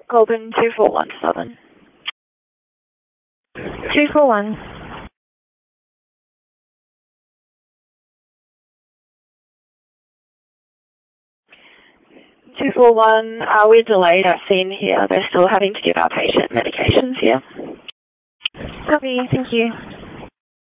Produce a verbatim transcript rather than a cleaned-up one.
Goulburn two four one seven. two four one. two four one, uh, we're delayed at scene here. They're still having to give our patient medications here. Copy, thank you.